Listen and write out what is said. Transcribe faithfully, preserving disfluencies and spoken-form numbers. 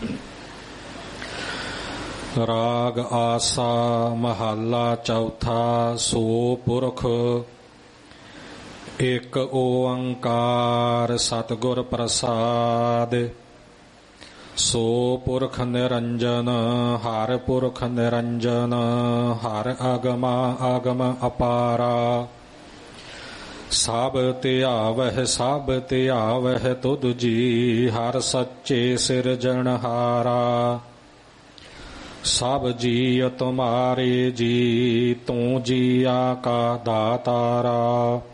ਰਾਗ ਆਸਾ ਮਹੱਲਾ ਚੌਥਾ। ਸੋ ਪੁਰਖ ਇੱਕ ਓੰਕਾਰ ਸਤਿਗੁਰ ਪ੍ਰਸਾਦ। ਸੋ ਪੁਰਖ ਨਿਰੰਜਨ ਹਰਿ ਪੁਰਖ ਨਿਰੰਜਨ ਹਰਿ ਅਗਮਾ ਅਗਮ ਅਪਾਰਾ। ਸਭ ਧਿਆਵਹਿ ਸਭ ਧਿਆਵਹਿ ਤੁਧ ਜੀ ਹਰਿ ਸੱਚੇ ਸਿਰਜਣਹਾਰਾ। ਸਭ ਜੀਅ ਤੁਮਾਰੇ ਜੀ ਤੂੰ ਜੀਆ ਕਾ ਦਾਤਾਰਾ।